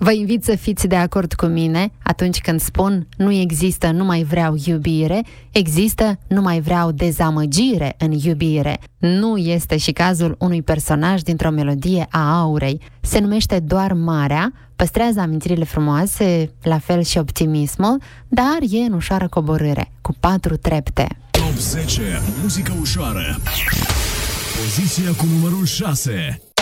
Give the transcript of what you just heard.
Vă invit să fiți de acord cu mine atunci când spun nu există nu mai vreau iubire, există nu mai vreau dezamăgire în iubire. Nu este și cazul unui personaj dintr-o melodie a Aurei. Se numește doar Marea, păstrează amintirile frumoase, la fel și optimismul, dar e în ușoară coborâre, cu 4 trepte. Top 10, muzică ușoară. Poziția cu numărul 6.